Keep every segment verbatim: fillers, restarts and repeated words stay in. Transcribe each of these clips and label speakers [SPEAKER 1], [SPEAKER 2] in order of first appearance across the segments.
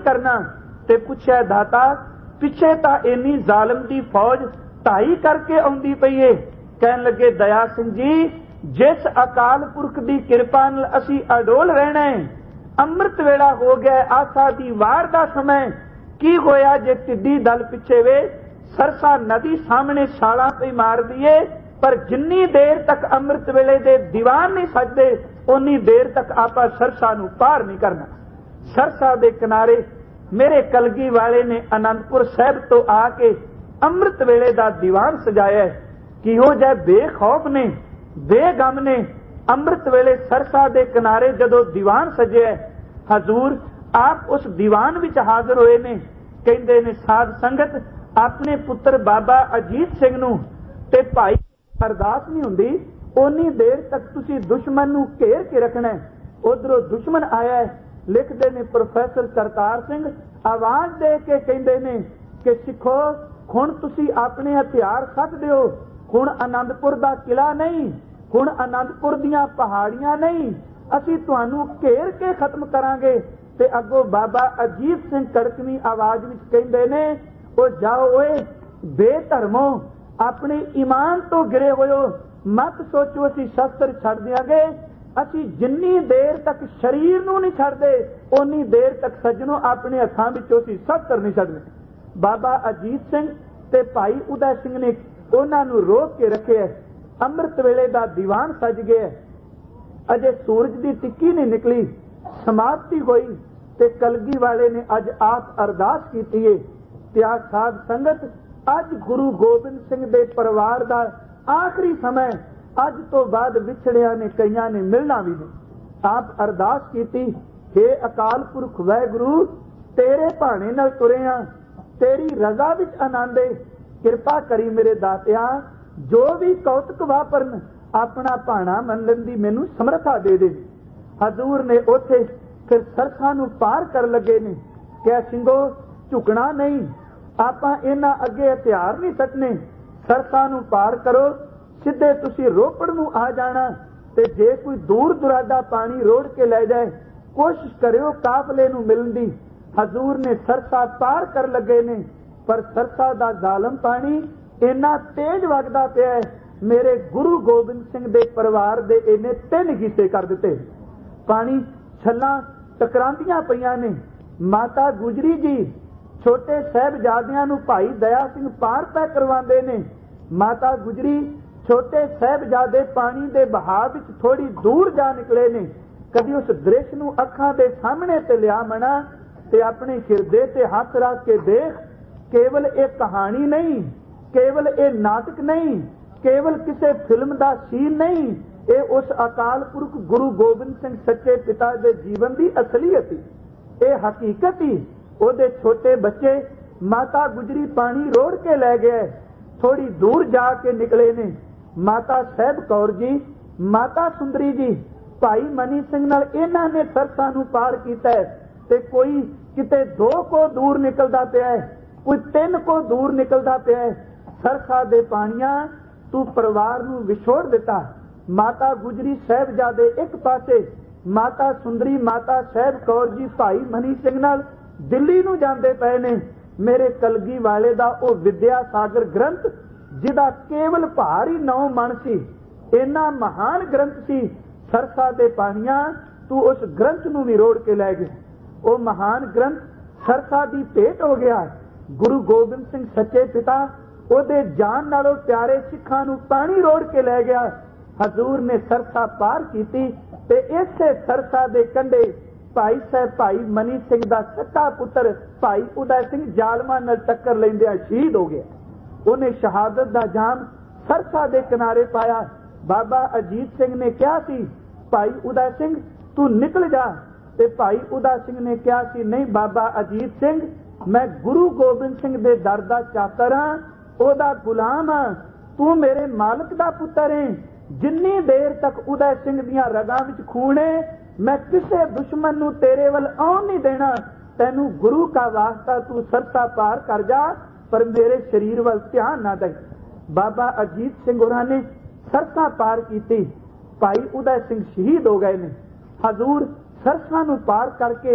[SPEAKER 1] करना। ते पुछया दाता पिछे तां इन्नी जालिम दी फौज ढाई करके आउंदी पई है। कहन लगे दया सिंह जी जिस अकाल पुरख दी किरपा नाल असी अडोल रहना है, अमृत वेला हो गया, आसा दी वार दा समय की होया जे टिड्डी दल पिछे वे सरसा नदी सामने छालां पे मार दिए, पर जिन्नी देर तक अमृत वेले दे दीवान नहीं सजदे उन्नी देर तक आपा सरसा नूं पार नहीं करना। सरसा दे किनारे मेरे कलगी वाले ने आनंदपुर साहब तो आके अमृत वेले दा दीवान सजाया है। किहो जै बेखौफ ने बेगम ने अमृत वेले सरसा दे किनारे जदों दीवान सजिया, हजूर आप उस दीवान विच हाजिर होए ने। कहंदे ने साध संगत अपने पुत्र बाबा अजीत सिंह नूं ते भाई अरदास नहीं हुंदी उन्नी देर तक तुसी दुश्मन नूं घेर के रखना है। उधरों दुश्मन आया है। लिखते ने प्रोफैसर करतार सिंह आवाज दे के कहंदे ने कि सिखो हुण तुसी अपने हथियार सट दिओ, हुण आनंदपुर दा किला नहीं, हुण आनंदपुर दियां पहाड़ियां नहीं, असी तुहानूं घेर के खत्म करांगे। ते अगों बाबा अजीत सिंह कड़कवी आवाज विच कहंदे ने ओ जाओ ओए बेधर्मो अपने ईमान तो गिरे होयो, मत सोचो असी शस्त्र छड़ दियांगे, असी जिन्नी देर तक शरीर नूं नहीं छड़दे उन्नी देर तक सज्जनों अपने हत्थां विचों असी शस्त्र नहीं छड़दे। बाबा अजीत सिंह ते भाई उदय सिंह ने उन्हां नूं रोक के रखे। अमृत वेले दा दीवान सज गया, अजे सूरज दी टिक्की नहीं निकली, समाप्ति होई ते कलगी वाले ने अज आप अरदास कीती है। त्या साध संगत अज गुरु गोबिंद सिंह दे परिवार दा आखिरी समय, अज तो बाद विछड़िया ने कईयां ने मिलना भी नहीं। आप अरदास कीती, हे अकाल पुरख वाहिगुरू तेरे भाणे नाल तुरिया, तेरी रजा विच आनंद है, किरपा करी मेरे दातिया जो भी कौतक वापरन अपना भाणा मनन दी मैनू समर्था दे दे। हजूर ने उथे फिर सरसा नूं पार कर लगे ने। क्या सिंघो झुकना नहीं, आपां इन्हां अगे हथियार नहीं सटने, सरसा नूं पार करो, सीधे तुसी रोपड़ नूं आ जाना। ते जे कोई दूर दुराडा पानी रोड़ के लै जाए कोशिश करियो काफले नूं मिलण दी। हजूर ने सरसा पार कर लगे ने, पर सरसा दा जालम पानी इन्ना तेज वगदा पिया है, मेरे गुरु गोबिंद सिंह दे परिवार दे इन्ने तीन हिस्से कर दिते। पानी छल्लां टकरांदियां पईयां ने। माता गुजरी जी छोटे साहिबजादियां नूं भाई दया सिंह पार पै करवांदे ने। माता गुजरी छोटे साहिबजादे पानी दे बहाव विच थोड़ी दूर जा निकले ने। कदी उस दृश्य नूं अखां दे सामने ते लिया मना ते अपने हिरदे ते हथ रख के देख, केवल एक कहानी नहीं, केवल ये नाटक नहीं, केवल किसी फिल्म दा सीन नहीं, ये उस अकाल पुरख गुरु गोबिंद सिंह सच्चे पिता दे जीवन दी असलियत ही, ये हकीकत ही। ओदे छोटे बच्चे माता गुजरी पानी रोड़ के लै गए, थोड़ी दूर जाके निकले ने। माता साहब कौर जी, माता सुंदरी जी, भाई मनी सिंह नाल इन्हां ने सरसा नूं पार कीता है। ते कोई किते दो को दूर निकलदा पिया है, कोई तीन को दूर निकलदा पिया है। सरसा दे पानियां तू परिवार नूं विछोड़ दिता। माता गुजरी साहिबजादे एक पासे, माता सुंदरी माता साहब कौर जी भाई मनी सिंह नाल दिल्ली नूं जांदे पए ने। मेरे कलगी वाले दा ओ विद्या सागर ग्रंथ जिहदा केवल भार ही नौ मन सी, इन्ना महान ग्रंथ सी। सरसा दे पानियां तू उस ग्रंथ नूं भी रोड़ के लै गए। ओ महान ग्रंथ सरसा दी भेंट हो गया। गुरु गोबिंद सिंह सच्चे पिता ओदे जान नालों प्यारे सिखां नूं पानी रोड़ के लै गया। हजूर ने सरसा पार कीती ते इसे सरसा दे कंढे भाई साहब भाई मनी सिंह दा सच्चा पुत्र भाई उदय सिंह जालमा नाल टक्कर लैंदियां शहीद हो गया। उन्हें शहादत दा जाम सरसा दे किनारे पाया। बाबा अजीत सिंह ने कहा सी भाई उदय सिंह तू निकल जा, ते भाई उदय सिंह ने कहा सी नहीं बाबा अजीत सिंह, मैं गुरु गोबिंद सिंह दे दर दा चाकर हां, ओदा गुलाम हां, तू मेरे मालक दा पुत्र है। जिन्नी देर तक उदय सिंह दियां रगां विच खून है, मैं किसे दुश्मन नूं तेरे वल आउण नहीं देना। तैनू गुरु का वास्ता तू सरसा पार कर जा, पर मेरे शरीर वल ध्यान ना दे। बाबा अजीत सिंह होरां ने सरसा पार कीती, भाई उदय सिंह शहीद हो गए ने। हजूर सरसा नूं पार करके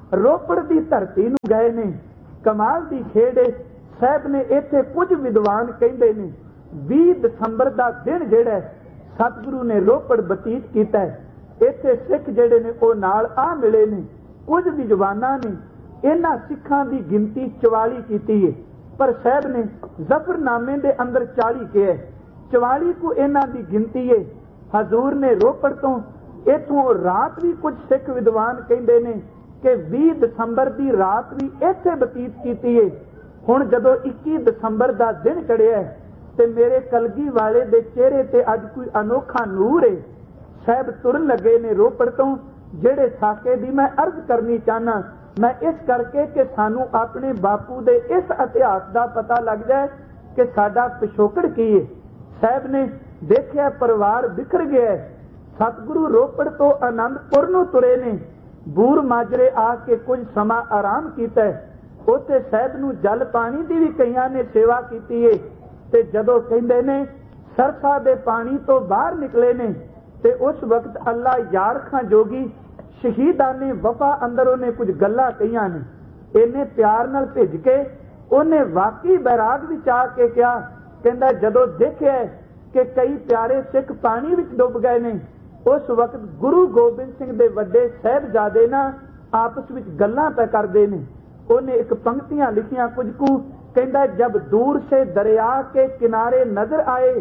[SPEAKER 1] रोपड़ की धरती नूं गए ने। कमाल की खेड़ साहब ने इत्थे कुछ विद्वान कहते ने बीस दसंबर का दिन जिहड़ा सतगुरु ने रोपड़ बतीत किया है। इत्थे सिख जिहड़े ने वो नाल आ मिले ने। कुछ विद्वानां ने इन्हां सिखां की गिनती चवाली की है, पर साहब ने जफरनामे के अंदर चाली किया है। चवाली को इन्हां की गिनती है। हजूर ने रोपड़ तो इथों रात भी कुछ सिख विद्वान कहते ने कि बीस दसंबर की रात भी इत्थे बतीत की है। हुण जदों इक्कीस दसंबर का दिन चढ़िया है ते मेरे कलगी वाले दे चेहरे ते अज कोई अनोखा नूर है। साहब तुरन लगे ने रोपड़ तो जेड़े साके दी मैं अर्ज करनी चाहना मैं इस करके कि सानू अपने बापू दे इस इतिहास का पता लग जाए कि साडा पिछोकड़ की है। साहब ने देखिया परिवार बिखर गया है। सतगुरु रोपड़ तो आनंदपुर नूं तुरे ने। बूर माजरे आके कुछ समा आराम किया है। उत्थे साहब नूं जल पानी की भी कईयां ने सेवा की है। ते जदों कहंदे ने सरसा दे पानी तो बाहर निकले ने ते उस वक्त अल्लाह यार खां जोगी शहीदां ने वफा अंदरों ने कुछ गल्लां कहियां ने। इन्ने प्यार नाल भेज के उन्हें वाकई बैराग विच आके कहा, कहंदा जदों देखिया कि कई प्यारे सिख पानी विच डुब गए ने उस वक्त गुरु गोबिंद सिंह दे वड्डे साहिबजादे ना आपस विच गल्लां पै करदे ने। उन्हें एक पंक्तियां लिखियां कुछ कु, कहंदा जब दूर से दरिया के किनारे नजर आए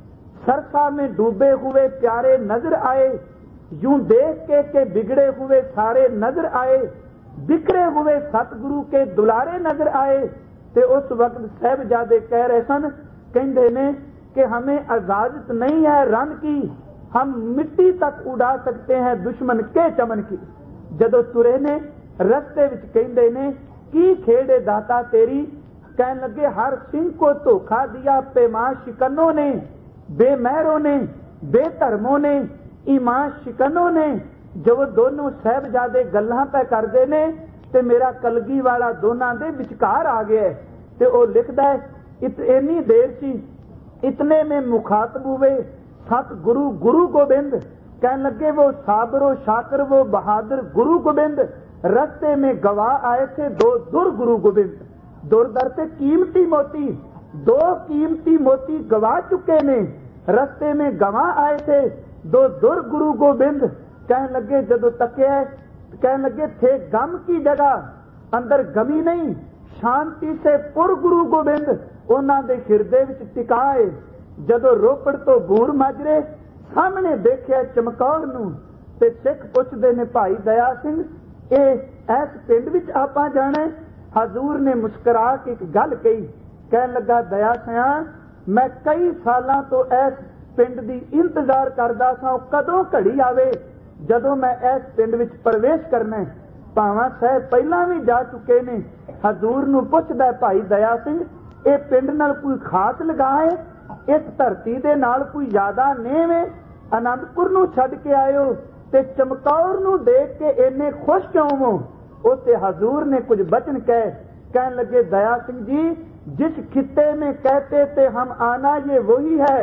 [SPEAKER 1] सरसा में डूबे हुए प्यारे नजर आए, यूं देख के के बिगड़े हुए सारे नजर आए, बिखरे हुए सतगुरु के दुलारे नजर आए। ते उस वक्त साहिबजादे कह रहे सन, कहंदे ने कि हमें इजाजत नहीं है रन की, हम मिट्टी तक उड़ा सकते हैं दुश्मन के चमन की। जदों तुरे ने रस्ते विच कहंदे ने की खेड़े दाता तेरी, कहने लगे हर सिंह को धोखा दिया पैमां शिकनों ने, बेमहरों ने, बेधर्मों ने, ईमान शिकनों ने। जब दोनों साहिबजादे गल्लां पै करदे ने ते मेरा कलगी वाला दोनां दे विचकार आ गया ते ओ लिखदा है इत इन्नी देर सी इतने में मुखातब हुए सतगुरु गुरु गोबिंद, कहने लगे वो साबरो शाकर वो बहादुर गुरु गोबिंद, रस्ते में गवाह आए थे दो दुर गुरु गोबिंद। दुर दर से कीमती मोती, दो कीमती मोती गवा चुके ने, रस्ते में गवाह आए थे दो दुर गुरु गोबिंद। कहने लगे जदों तकिया कहने लगे थे गम की जगह अंदर गमी नहीं, शांति से पुर गुरु गोबिंद उन्हां दे हिरदे विच टिकाए। जदों रोपड़ तो बूर माजरे सामने देखिया चमकौर नूं ते सिख पुछदे ने भाई दया सिंह ए इस पिंड विच आपां जाना। हजूर ने मुस्कुरा के एक गल कही, कहन लगा दया सिया मैं कई सालां तो इस पिंड दी इंतजार करदा सां कदों घड़ी आवे जदों मैं इस पिंड विच प्रवेश करना। भावां साहब पहलां भी जा चुके ने। हजूर नूं पुछदा भाई दया सिंह ये पिंड नाल कोई खास लगा है, इस धरती दे नाल कोई ज्यादा नेम है, आनंदपुर नूं छड्ड के आयो ते चमकौर नूं देख के इन्ने खुश क्यों हो। उससे हजूर ने कुछ वचन कहे, कहने लगे दया सिंह जी जिस खित्ते में कहते थे हम आना ये वही है,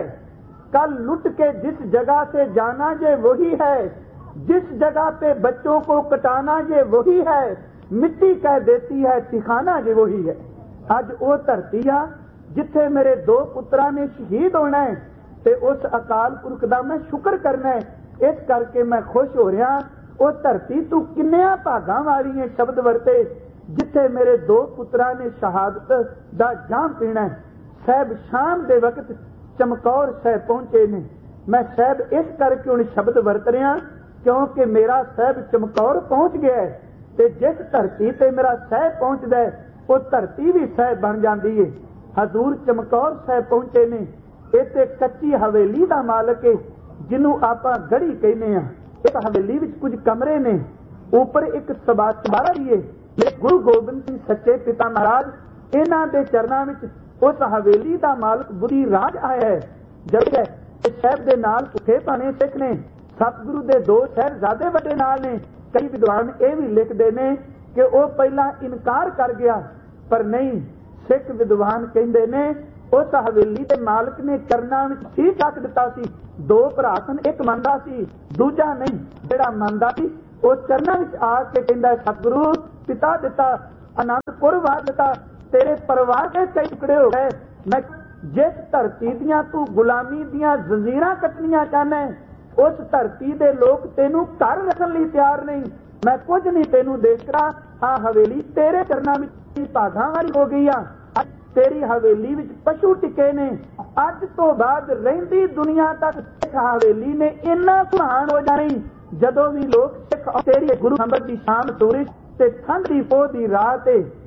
[SPEAKER 1] कल लुट के जिस जगह से जाना ये वही है, जिस जगह पे बच्चों को कटाना ये वही है, मिट्टी कह देती है ठिकाना ये वही है। अज वो धरती आ जिथे मेरे दो पुत्रा ने शहीद होना है ते उस अकाल पुरख दा मैं शुक्र करना है, इस करके मैं खुश हो रहा। वो धरती तू किन्नियां भागां वाली है शब्द वरते जिथे मेरे दो पुत्रा ने शहादत दा जाम पीना है। साहब शाम दे वक्त चमकौर साहब पहुंचे ने। मैं साहब इस करके उन शब्द वरत रहा क्योंकि मेरा साहब चमकौर पहुंच गया है ते जिस धरती ते मेरा साहब पहुंचदा है वो धरती भी साहब बन जाती है। हजूर चमकौर साहब पहुंचे ने। इत्थे कच्ची हवेली दा मालक है जिन्हों आपां गढ़ी कहने आ। इस हवेली विच कुछ कमरे ने, ऊपर एक सबारा भी है। गुरु गोबिंद सिंह सच्चे पिता महाराज इन्हां दे चरनां विच उस हवेली दा मालक बुरी राज आया है। जब साहब दे नाल भुखे पाने सिख ने, सतगुरु दे दो साहिबजादे वड्डे नाल ने। कई विद्वान ये भी लिखते ने कि वह पहला इनकार कर गया, पर नहीं, सिख विद्वान कहते ने उस हवेली के मालक ने चरनां विच ठीक रख दिता सी। दो भरा सन, एक मंदा सी दूजा नहीं। जिहड़ा मंदा सी वो चरनां विच आ के कहंदा सतगुरु पिता दिता, आनंदपुर वार दिता, तेरे परिवार के कई टुकड़े हो गए। मैं जिस धरती दियां तू गुलामी दियां जंजीरां कटनियां चाहना है, उस धरती दे लोग तेनू घर रखण लई तैयार नहीं। मैं कुछ नहीं तेनू दे सकदा। आ हवेली तेरे चरनां विच भागां वाली हो गई आ। तेरी हवेली विच पशु टिके ने। अज तो बाद रहिंदी दुनिया तक हवेली ने इन्ना सुहान हो जानी, जदों भी लोग सिख तेरी गुरु संबत दी शाम सूरज ते ठंड दी पोह दी रात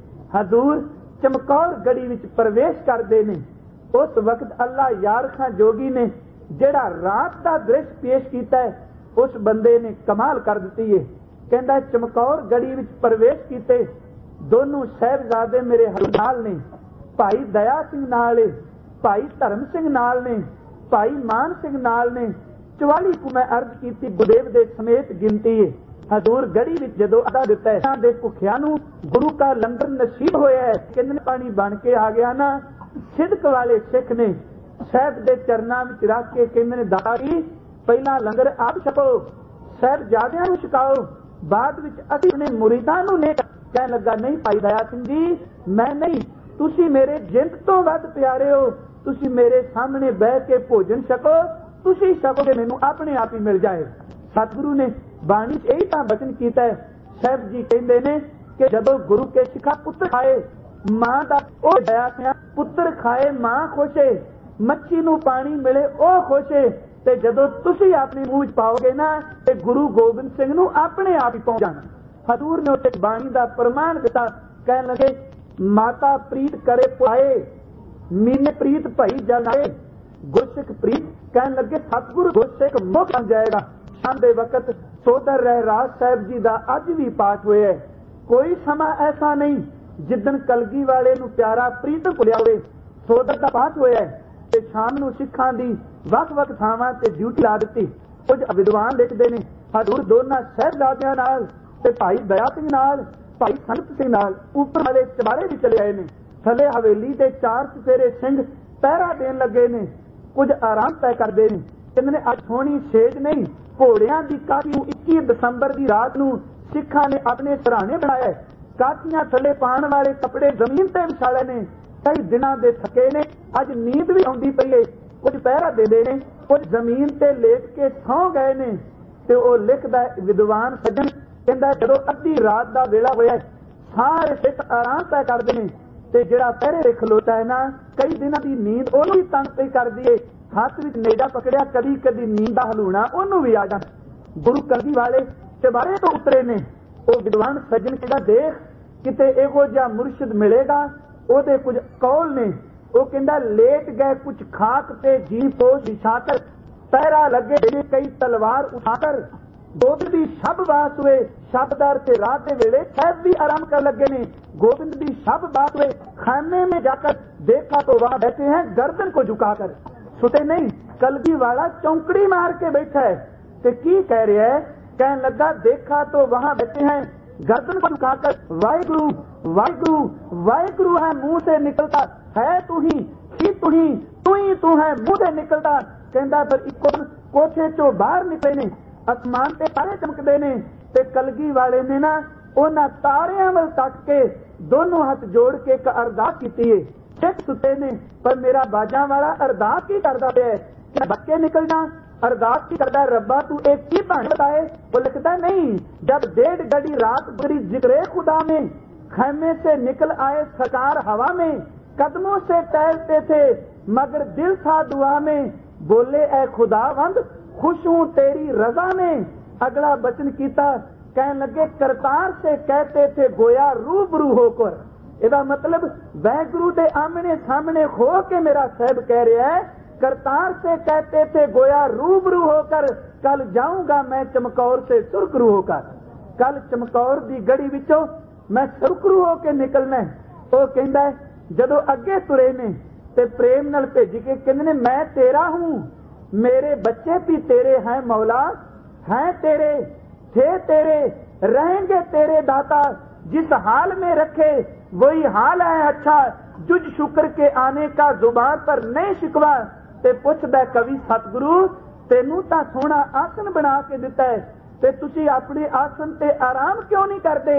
[SPEAKER 1] हजूर चमकौर गढ़ी विच प्रवेश करदे ने। उस वक्त अल्लाह यार खां जोगी ने जेड़ा रात का दृश्य पेश किया है, उस बंदे ने कमाल कर दी है। कहता चमकौर गढ़ी विच प्रवेश किते, दोनों साहिबजादे मेरे नाल ने, भाई दया सिंह नाल है, भाई धर्म सिंह नाल ने, भाई मान सिंह नाल ने। चवाली को मैं अर्ज की गुरदेव दे समेत गिनती है। हजूर गढ़ी विच जदों अदा दिता है दे भुखिया नूं गुरु का लंगर नसीब होया है, किंदन पानी बन के आ गया ना। सिदक वाले सिख ने साहब दे चरनां विच रख के कहंदे ने दारी पहला लंगर आप छको, साहिबजादियां नूं छकाओ, बाद विच असीं अपने मुरीदां नूं ने। कहण लगा नहीं भाई दया सिंह जी, मैं नहीं, तुसी मेरे जिंद तो वध प्यारे हो, तुसी मेरे सामने बह के भोजन छको, तुसी छकोगे मैनूं अपने आप ही मिल जाए। सतगुरु ने बाणी यही तां बचन कीता है। साहब जी कहंदे ने कि जदों गुरु के सिखा पुत्र खाए मां दा ओ दया सिंह, पुत्र खाए मां खुशे, मच्छी नूं पानी मिले ओ खुशे, ते जदों तुसी अपने मूंह च पाओगे ना ते गुरु गोबिंद सिंह नूं अपने आप ही पहुंच जाना। हजूर ने उत्ते बाणी दा प्रमाण दिता। कहण लगे माता प्रीत करे पुआए, मीने प्रीत भई जलाए, गुरसिख प्रीत। कहण लगे सतगुरु गुरसिख मुख बन जाएगा। शाम दे वक्त सोदर रहराज साहब जी दा अज भी पाठ होया है। कोई समा ऐसा नहीं जिदन कलगी वाले नूं प्यारा प्रीत भुलिया होवे। सोदर दा पाठ होया है ते शाम नूं सिखां दी वख वख थावां ते ड्यूटी ला दित्ती। कुछ विद्वान लिखदे ने हजूर दोनां साहिबजादियां नाल ते भाई दया सिंह नाल, भाई संत सिंह नाल उपर वाले चबारे भी चले आए ने। थले हवेली दे चार चफेरे सिंह पहरा देन लगे ने। कुछ आराम तय करदे ने, कहंदे अज सोहणी सेज नहीं, घोड़ियां दी काठी नूं इक्की दसंबर दी रात नूं सिखां ने अपने सराहने बनाया। काठियां थले पाण वाले कपड़े जमीन ते विछाले ने। कई दिनां दे थके ने, अज नींद भी आउंदी पई है। कुछ पहरा देंदे ने, कुछ जमीन ते लेट के सौ गए ने। ते ओ लिखदा विद्वान सज्जन कहंदा जदों अद्धी रात दा वेला होया, सारे सिख आराम तय करदे ने ते जिहड़ा पहरे ते खलोता है ना, कई दिनां दी नींद ओनूं भी तंग पई करदी है। हाथ विच नेड़ा पकड़िया कदी कदी नींद दा हलूणा ओनूं भी आ जांदा। गुरु कलगी वाले चबारे तो उतरे ने। ओ विद्वान सज्जन कहंदा देख किते इहो जिहा मुर्शिद मिलेगा। ओदे कुछ कौल ने। ओ कहंदा लेट गए कुछ खाक पे जी पोश बिछाकर, पहरा लगे कई तलवार उठाकर, गोबिंद दी शब बात हुए, शबदार से रात के वेले साहब भी आराम कर लगे ने। गोबिंद दी शब बात हुए, खाने में जाकर देखा तो वहां बैठे हैं गर्दन को झुकाकर। सुते नहीं, कलगी वाला चौंकड़ी मार के बैठा है। ते की कह रहा है? कहने लगा देखा तो वहां बैठे हैं गर्दन को झुकाकर, वाहिगुरु वाहिगुरु वाहिगुरु है मुंह से निकलता है, तू ही ही तू ही तू ही तू है मुंह से निकलता। कहता पर इको कोठे चो बाहर निकले ने, आसमान ते तारे चमकदे ने ते कलगी वाले ने ना उन्हां तारियां वल तक के दोनों हाथ जोड़ के एक अरदास कीती है। सिख सुते ने पर मेरा बाजा वाला अरदास की करदा पिया है? क्या बच्चे निकल जा? अरदास की करदा रब्बा तू एक की भाण बताए? वो लिखता नहीं, जब डेढ़ घड़ी रात गुजरी जिक्रे खुदा में, खैमे से निकल आए सरकार हवा में, कदमों से टहलते थे मगर दिल था दुआ में, बोले ए खुदावंद खुश हूं तेरी रजा में। अगला बचन कीता, कहने लगे करतार से कहते थे गोया रूबरू होकर। इसका मतलब वाहिगुरु दे आमने सामने हो के मेरा साहब कह रहा है, करतार से कहते थे गोया रूबरू होकर, कल जाऊंगा मैं चमकौर से सुरखरू होकर। कल चमकौर दी गड़ी विचों मैं सुरखरू होके निकलना है। वो कहता है जदों अगे तुरे ने ते प्रेम नाल भेज के कहंदे ने मैं तेरा हूं, मेरे बच्चे भी तेरे हैं मौला, हैं तेरे थे तेरे, रहेंगे तेरे दाता, जिस हाल में रखे वही हाल है अच्छा, जुज शुक्र के आने का जुबान पर नहीं शिकवा। ते पुछदा कवि सतगुरु तेनू तां सोहना आसन बना के दिता है ते तुसी अपने आसन ते आराम क्यों नहीं करते?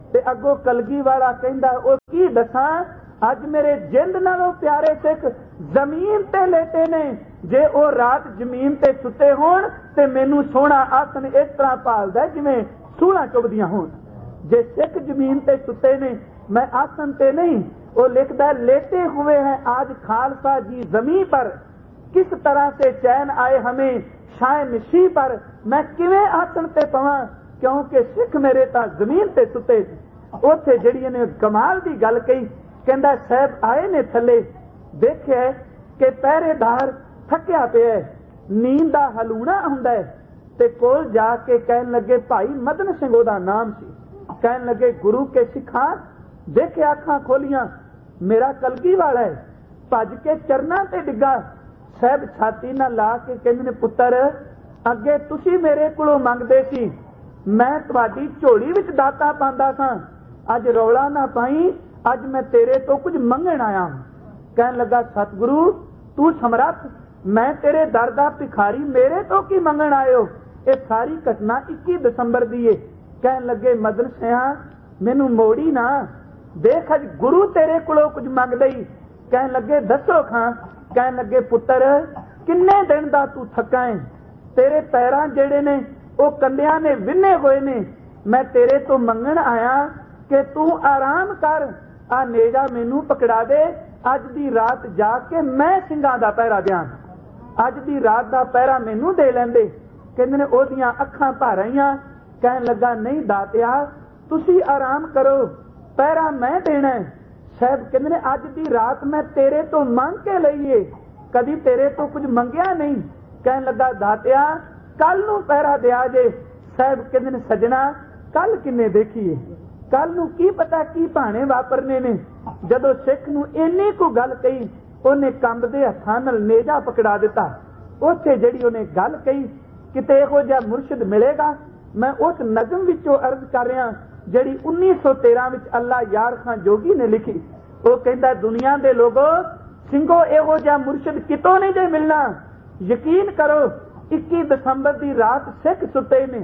[SPEAKER 1] ते अगों कलगी वाला कहंदा ओ की दसां अज मेरे जिंद नालों प्यारे सिख जमीन ते लेटे ने, जे ओ रात जमीन ते सुते होण ते मैनू सोहना आसन इस तरह भालदा जिवें सूलां चुभदियां होण। जे सिख जमीन ते सुते ने मैं आसन ते नहीं। वो लिखदा लेटे हुए हैं आज खालसा जी जमीन पर, किस तरह से चैन आए हमें शाय निशी पर, मैं किवें आसन ते पवां क्योंकि सिख मेरे तां जमीन ते सुते। उत्थे जिहड़ी ने कमाल दी गल कही, कहंदा साहब आए ने थले, देखिए कि पहरेदार थकिया पिया, नींद दा हलूणा हुंदा है, ते कोल जाके कहन लगे भाई मदन सिंह ओदा नाम सी, कहन लगे गुरु के सिखा देखे अखां खोलियां मेरा कलगी वाला है, भज के चरना ते डिग्गा। साहब छाती ना ला के कहंदे ने पुत्तर अगे तुसी मेरे कोलों मंगदे सी, मैं तुहाडी झोली विच दाता पांदा सां, अज रौला ना पाई, अज मैं तेरे तो कुछ मंगण आया। कहन लगा सतगुरु तू समरथ, मैं तेरे दर दा भिखारी, मेरे तो की मंगण आए हो। ये सारी घटना इक्की दसंबर दी है। कहन लगे मदन सिंह मैनू मोड़ी ना, देख अज गुरु तेरे कोलों कुछ मंगदा ही। कहन लगे दसो खां। कहन लगे पुत्तर किन्ने दिन दा तू थका है, तेरे पैरां जेड़े ने वो कंडियां ने विन्ने होए ने, मैं तेरे तो मंगण आया कि तू आराम कर, आ नेजा मैनू पकड़ा दे, अज दी रात जाके मैं सिंगां दा पहरा दियां, अज दी रात दा पहरा मैनू दे लैंदे। कहंदे ने ओदियां अखां भर आईयां। कहन लगा नहीं दातिया तुसी आराम करो, पहरा मैं देना है। साहब कहंदे ने अज दी रात मैं तेरे तो मंग के लईए, कदी तेरे तो कुछ मंगिया नहीं। कहन लगा दातिया कल नू पहरा दिया जे। साहब कहंदे ने सजना कल किन्ने देखीए, कल नू की पता की भाने वापरने ने। जदों सिख नू इन्नी को गल कही, उन्हें कंबदे हत्थां नाल नेजा पकड़ा दिता। उत्थे जिहड़ी उन्हें गल कही किते इहो जिहा मुर्शिद मिलेगा। मैं उस नज़म विचों अर्ज कर रहा जिहड़ी उन्नीस सौ तेरह विच अल्लाह यार खान जोगी ने लिखी। वो कहंदा दुनिया दे लोगो सिंघो इहो जिहा मुर्शिद कितों नहीं जे मिलना। यकीन करो इक्की दसंबर दी रात सिख सुते ने,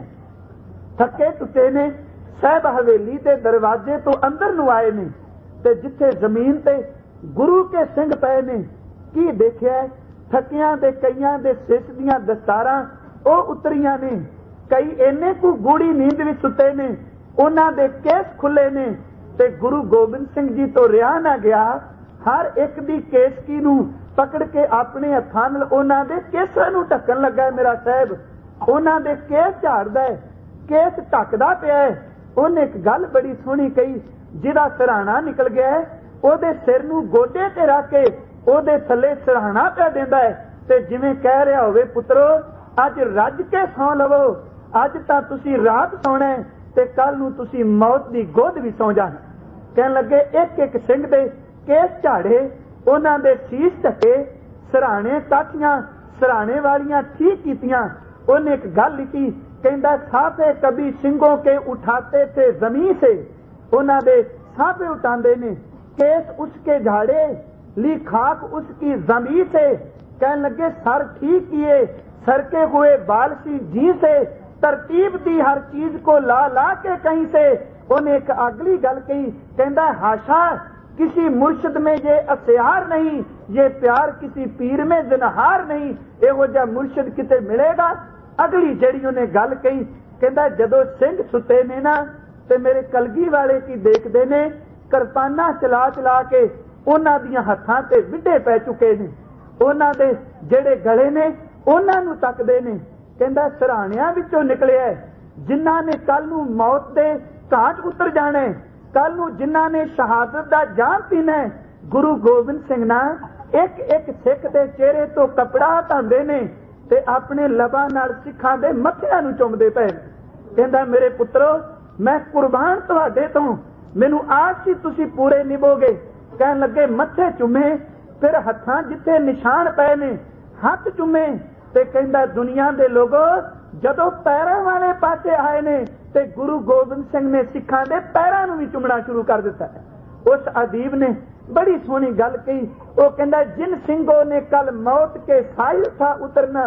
[SPEAKER 1] थके टुटे ने, साहब हवेली के दरवाजे तो अंदर नू आए ने, ते जिथे जमीन ते गुरु के सिंह पे ने की देखिया, थकियां दे कईयां दे सिस दियां दस्तारां ओ उतरियां ने, कई इन्ने को गूढ़ी नींद विच सुते ने, उन्हां दे केस खुले ने, ते गुरु गोबिंद सिंह जी तो रिहा ना गया। हर एक दी केसकी नू पकड़ के अपने हत्थां नाल उन्हां दे केसां नू ढकन लगा। मेरा साहब उन्हां दे केस झाड़दा है, केस ढकदा पिया है। उन्हें एक गल बड़ी सोहनी कही, जिहदा सिरहाना निकल गया है ओदे सिर नू गोडे ते रख के ओदे थल्ले सिरहाना पिया देंदा है, ते जिवें कह रहा होवे पुत्रो अज रज के सौ लवो, अज तां तुसी रात सोना है ते कल नू तुसी मौत दी गोद भी सौ जाना। कहन लगे एक एक सिंह दे केस झाड़े, उन्हां दे सीस ढके, सिरहाने काठियां सिरहाने वालियां ठीक कीतियां। उन्हें एक गल लिखी, कहंदा साफे कभी सिंगों के उठाते थे जमीन से, उन्हां दे साफे उठांदे ने, केस उसके झाड़े ली खाक उसकी जमीन से। कहन लगे सर ठीक किए, सर के हुए बाल सी जी से, तरतीब दी हर चीज को ला ला के कहीं से। उन्हें एक अगली गल कही, कहंदा हाशा किसी मुर्शिद में ये असियार नहीं, ये प्यार किसी पीर में जिनहार नहीं, एहो जिहा मुर्शिद किते मिलेगा। अगली जड़ी उन्हें गल कही, कहंदा जदों सिंह सुते ने ना ते मेरे कलगी वाले की देखदे ने, किरपाना चला चला के उन्हां दियां हत्थां ते विड्डे पै चुके ने, उन्हां दे जेड़े गले ने उन्हां नू तकदे ने। कहंदा सिरहाणियां विचों निकलिया जिन्हां ने कल नू मौत दे घाट उतर जाना है, कल नू जिन्हां ने शहादत दा जाम पीना है। गुरु गोबिंद सिंह ना एक एक सिख दे चेहरे तो कपड़ा हटांदे ने ते अपने लबां नाल सिखां दे मत्थिआं नू चुमदे पए। कहंदा मेरे पुत्रो मैं कुर्बान तुहाडे तो, मैनू आस सी तुसी पूरे निभोगे। कहन लगे मत्थे चुमे, फिर हत्थां जिथे निशान पए ने हथ चुमे, ते कहंदा दुनिया दे लोगो जदों पैरां वाले पासे आए ने ते गुरु गोबिंद सिंह ने सिखां दे पैरां नू भी चुमना शुरू कर दिता। उस अदीब ने बड़ी सोहनी गल कही, वो कहंदा जिन सिंहों ने कल मौत के साहिल था उतरना,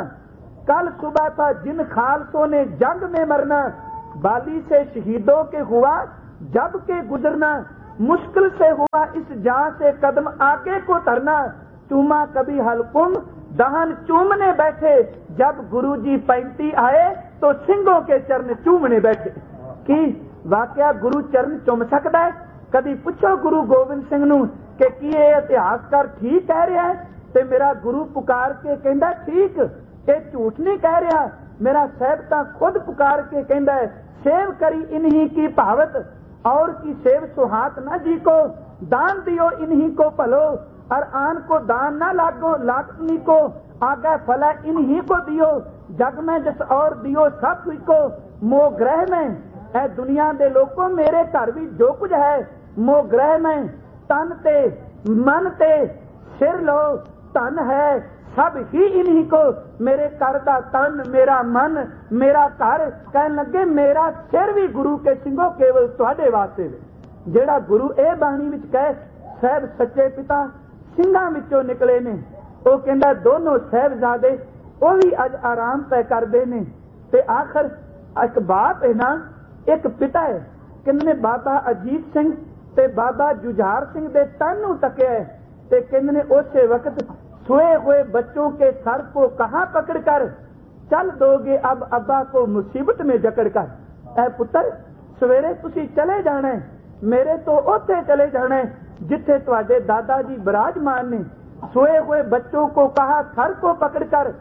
[SPEAKER 1] कल सुबह था जिन खालसों ने जंग में मरना, बाली से शहीदों के हुआ जब के गुजरना, मुश्किल से हुआ इस जहां से कदम आगे को धरना। चूमा कभी हलकुम दहन चूमने बैठे, जब गुरुजी पैंती आए तो सिंहों के चरण चूमने बैठे। कि वाकया गुरु चरण चुम सकता है? कभी पूछो गुरु गोबिंद सिंह नूं कि की ये इतिहासकार ठीक कह रहा है? ते मेरा गुरु पुकार के कहता ठीक, ये झूठ नहीं कह रहा। मेरा साहब तो खुद पुकार के कहता है, सेव करी इन्हीं की भावत, और की सेव सुहात न जी को, दान दियो इन्हीं को भलो, और आन को दान ना लागो लागनी को, आगे फला इन्हीं को दियो, जग में जिस और दियो सब को। मोह ग्रह में ए दुनिया दे लोगों, मेरे घर भी जो कुछ है मोह ग्रह में, तन ते मन ते सिर लो धन है सब ही इन्हीं को। मेरे घर का तन, मेरा मन, मेरा घर, कहन लगे मेरा सिर भी गुरु के सिंघो केवल तुहाडे वास्ते। जेड़ा गुरु ए बाणी विच कहे साहब सच्चे पिता ਸਿੰਘਾਂ ਵਿੱਚੋਂ निकले ने, ਉਹ ਕਹਿੰਦਾ दोनों साहबजादे ਉਹ भी अज आराम तय करते ने। ते आखिर एक बाप है ना, एक पिता है, कहने बाबा अजीत सिंह ते बाबा जुझार सिंह दे तन नूं तकिया है, ते कहने उस वक्त सोए हुए बच्चों के सर को कहां पकड़ कर चल दोगे अब अब्बा को मुसीबत में जकड़ कर। ऐ पुत्र सवेरे तुसी चले जाना है, मेरे तो उत्थे चले जाना है जिथे तुहाडे दादा जी विराजमान ने। सोए हुए बच्चों को कहा सर को पकड़ कर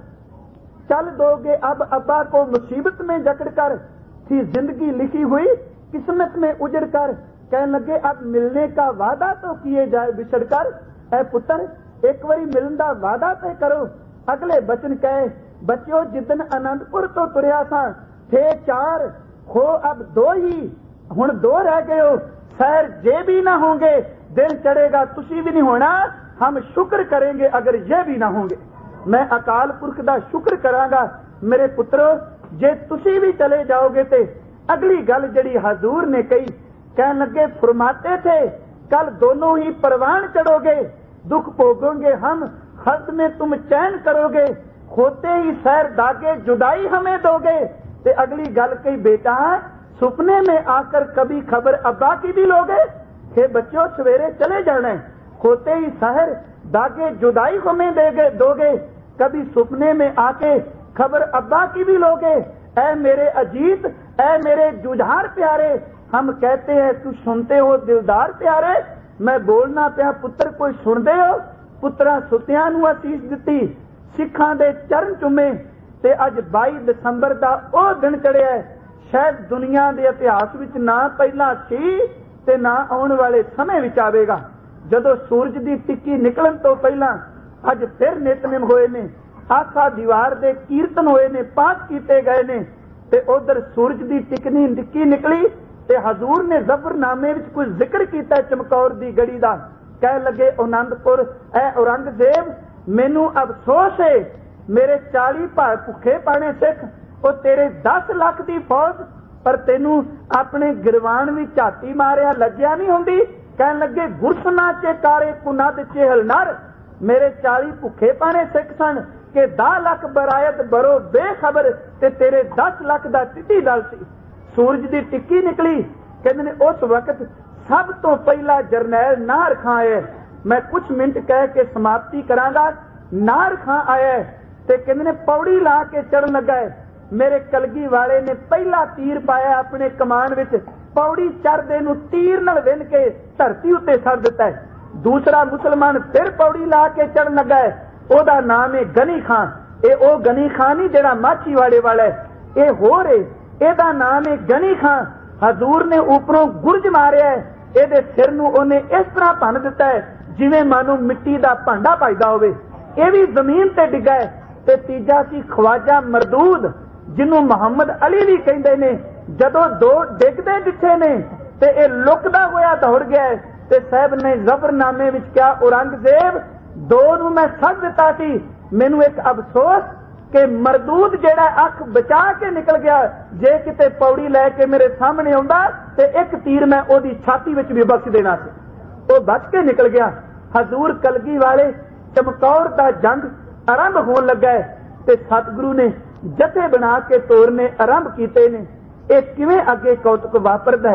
[SPEAKER 1] चल दोगे अब अब्बा को मुसीबत में जकड़ कर, थी जिंदगी लिखी हुई किस्मत में उजड़ कर। कहने लगे अब मिलने का वादा तो किए जाए बिछड़ कर। ऐ पुत्र एक बारी मिलन का वादा तय करो। अगले बचन कहे, बच्चों जिदन आनंदपुर तो तुरिया सा थे चार, हो अब दो ही, हुण दो रह गए हो, शहर जे भी ना होंगे दिल चढ़ेगा तुसी भी नहीं होना, हम शुक्र करेंगे अगर ये भी ना होंगे। मैं अकाल पुरख दा शुक्र करांगा मेरे पुत्रो जे तुसी भी चले जाओगे। ते अगली गल जड़ी हजूर ने कही, कहने लगे फरमाते थे कल दोनों ही परवान चढ़ोगे, दुख भोगोगे हम, खल्द में तुम चैन करोगे, होते ही सैर दागे जुदाई हमें दोगे। ते अगली गल कही, बेटा सुपने में आकर कभी खबर अब्बा की भी लोगे। हे बच्चों सवेरे चले जाना है, होते ही शहर दागे जुदाई हमें देगे दोगे, कभी सुपने में आके खबर अब्बा की भी लोगे। ऐ मेरे अजीत, ऐ मेरे जुझार प्यारे, हम कहते हैं तू सुनते हो दिलदार प्यारे। मैं बोलना पिया पुत्र कोई सुनते हो। पुत्रा सुतियां नूं असीस दिती, सिखां दे चरण चुमे, ते अज बाई दसंबर दा ओ दिन चढ़िया है, शायद दुनिया दे इतिहास विच ना पहला सी ते ना आउण वाले समय विच आवेगा। जदों सूरज दी टिक्की निकलन तो पहला अज फिर नितनेम होए ने, आखा दीवार दे कीर्तन होए ने, पाठ कीते गए ने, ते उधर सूरज दी टिकनी टिक्की निकली ते हजूर ने जफरनामे विच कुछ जिक्र कीता चमकौर दी गड़ी दा। कह लगे आनंदपुर ऐ औरंगजेब मैनू अफसोस है, मेरे चाली भाई भुखे पाने सिख, ओ तेरे दस लाख दी फौज, पर तेनू अपने गिरवान भी झाती मारिया लज्जा नहीं होंदी। कह लगे गुरसना चे कारे कुनद चेहल नर, मेरे चाली भुखे पाने सिख सन के दस लाख बरायत बरो बेखबर, ते तेरे दस लाख दा टिड्डी दल सी। सूरज दी टिक्की निकली, कहते ने उस वक्त सब तो पहला जरनैल नाहर खां आया। मैं कुछ मिनट कह के समाप्ति करांगा। नाहर खां आया ते कहते ने पौड़ी ला के चढ़न लगा है, मेरे कलगी वाले ने पहला तीर पाया अपने कमान विच, पौड़ी चढ़दे नूं तीर नाल विन के धरती उत्ते सड़ दिता है। दूसरा मुसलमान फिर पौड़ी ला के चढ़न लगा है, ओदा नाम है गनी खां। ए ओ गनी खां नहीं जेड़ा माछीवाड़े वाला है, ए होर है, एदा नाम है गनी खां। हजूर ने ऊपरों गुरज मारिया है, एदे सिर नूं ओने इस तरह भन दिता है जिवें मानो मिट्टी दा भांडा पाईदा होवे, ए भी जमीन ते डिगा है। ते तीजा सी ख्वाजा मरदूद जिन्हों मुहम्मद अली भी कहते ने, जदों दो डिगदे दिखे ने ते ए लुकदा होया दौड़ गया है। ते साहब ने जफरनामे विच क्या, औरंगजेब दो नूं मैं सद दिता सी, मैनू एक अफसोस कि मरदूद जेड़ा अख बचा के निकल गया, जे किते पौड़ी लैके मेरे सामने आउंदा ते एक तीर मैं ओदी छाती विच भी बख्श देना सी, ओ बच के निकल गया। हजूर कलगी वाले चमकौर दा जंग आरंभ होने लगा है ते सतगुरु ने जथे बना के तोरने आरंभ कीते ने। ये किवें अगे कौतुक वापरदा है,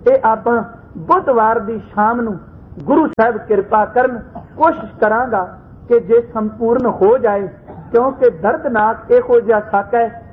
[SPEAKER 1] ਇਹ ਆਪਾਂ ਬੁੱਧਵਾਰ ਦੀ ਸ਼ਾਮ ਨੂੰ ਗੁਰੂ ਸਾਹਿਬ ਕਿਰਪਾ ਕਰਨ, ਕੋਸ਼ਿਸ਼ ਕਰਾਂਗਾ ਕਿ ਜੇ ਸੰਪੂਰਨ ਹੋ ਜਾਏ, क्योंकि दर्दनाक एक हो जा सक है